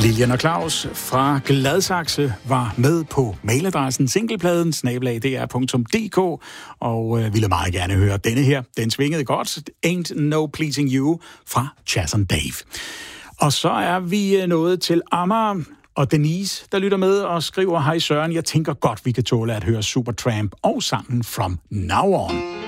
Lilian og Claus fra Gladsaxe var med på mailadressen singlepladen @dr.dk og ville meget gerne høre denne her. Den svingede godt. Ain't No Pleasing You fra Chas and Dave. Og så er vi nået til Amager og Denise, der lytter med og skriver: Hej Søren, jeg tænker godt, vi kan tåle at høre Supertramp og sangen From Now On.